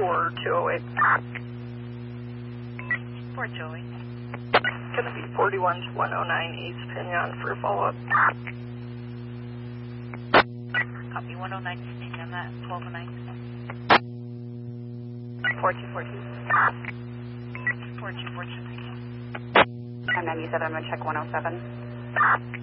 4208. 4208. Going to be 41 to 109 East Pinion for follow-up. Copy 109 East Pinion, that 1209. 4242. 4242, thank you. I'm 97, I'm going to check 107.